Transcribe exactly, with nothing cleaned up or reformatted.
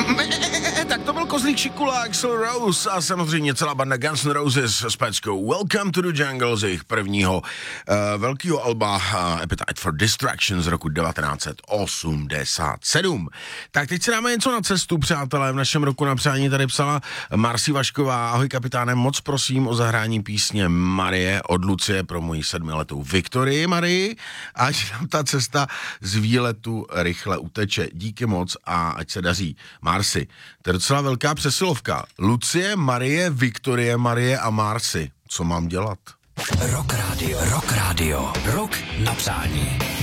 Tak to byl Kozlík Šikula, Axl Rose a samozřejmě celá banda Guns N' Roses s peckou Welcome to the Jungle z jejich prvního uh, velkého alba uh, Appetite for Destruction z roku devatenáct set osmdesát sedm. Tak teď si dáme něco na cestu, přátelé. V našem roku na přání tady psala Marci Vašková. Ahoj kapitáne, moc prosím o zahrání písně Marie od Lucie pro moji sedmiletou Viktorii Marii. Ať nám ta cesta z výletu rychle uteče. Díky moc a ať se daří. Marci, to je docela velká přesilovka. Lucie, Marie, Viktorie, Marie a Marci. Co mám dělat? Rock Radio, Rock Radio, Rock na přání.